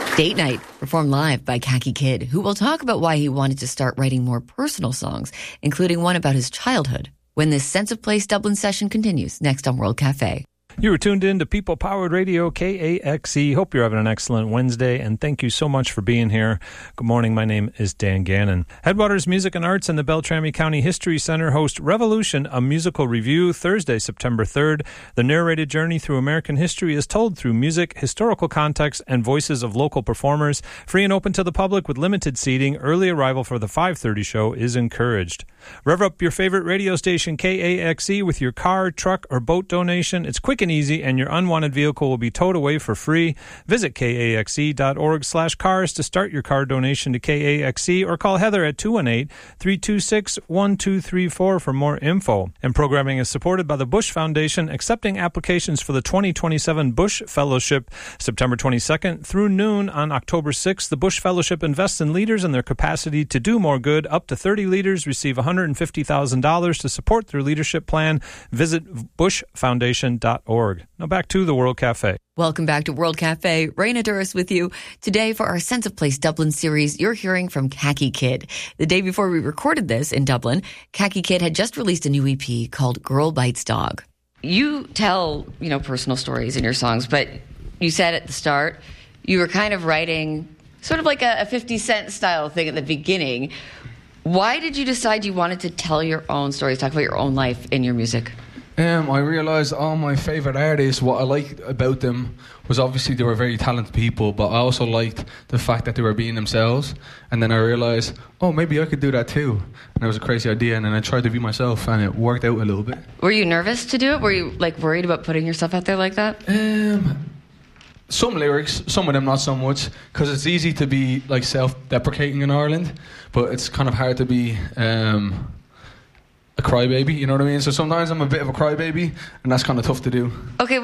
Date Night, performed live by Khaki Kid, who will talk about why he wanted to start writing more personal songs, including one about his childhood, when this Sense of Place Dublin session continues next on World Cafe. You were tuned in to People Powered Radio, KAXE. Hope you're having an excellent Wednesday, and thank you so much for being here. Good morning. My name is Dan Gannon. Headwaters Music and Arts and the Beltrami County History Center host Revolution, a musical review, Thursday, September 3rd. The narrated journey through American history is told through music, historical context, and voices of local performers. Free and open to the public with limited seating. Early arrival for the 5:30 show is encouraged. Rev up your favorite radio station, KAXE, with your car, truck, or boat donation. It's quick and easy, and your unwanted vehicle will be towed away for free. Visit kaxe.org/cars to start your car donation to KAXE, or call Heather at 218-326-1234 for more info. And programming is supported by the Bush Foundation, accepting applications for the 2027 Bush Fellowship, September 22nd through noon on October 6th. The Bush Fellowship invests in leaders and their capacity to do more good. Up to 30 leaders receive $150,000 to support their leadership plan. Visit bushfoundation.org. Now back to the World Cafe. Welcome back to World Cafe. Raina Duras with you. Today for our Sense of Place Dublin series, you're hearing from Khaki Kid. The day before we recorded this in Dublin, Khaki Kid had just released a new EP called Girl Bites Dog. You tell, personal stories in your songs, but you said at the start you were kind of writing sort of like a 50 Cent style thing at the beginning. Why did you decide you wanted to tell your own stories, talk about your own life in your music? I realised all my favourite artists, what I liked about them was obviously they were very talented people, but I also liked the fact that they were being themselves. And then I realised, maybe I could do that too. And it was a crazy idea, and then I tried to be myself, and it worked out a little bit. Were you nervous to do it? Were you worried about putting yourself out there like that? Some lyrics, some of them not so much, because it's easy to be self-deprecating in Ireland, but it's kind of hard to be a crybaby, you know what I mean? So sometimes I'm a bit of a crybaby, and that's kind of tough to do. Okay.